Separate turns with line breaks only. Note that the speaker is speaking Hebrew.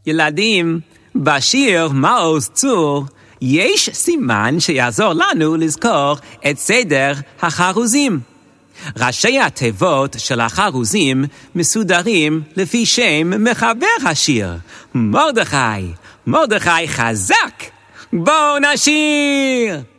ילדים, בשיר מעוז צור יש סימן שיעזור לנו לזכור את סדר החרוזים. ראשי התיבות של החרוזים מסודרים לפי שם מחבר השיר, מרדכי. מרדכי חזק! בואו נשיר!